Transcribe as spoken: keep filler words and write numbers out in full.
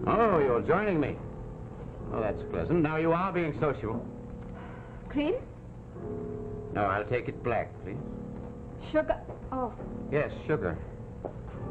Oh, you're joining me. Oh, that's pleasant. Now you are being sociable. Cream? No, I'll take it black, please. Sugar? Oh. Yes, sugar.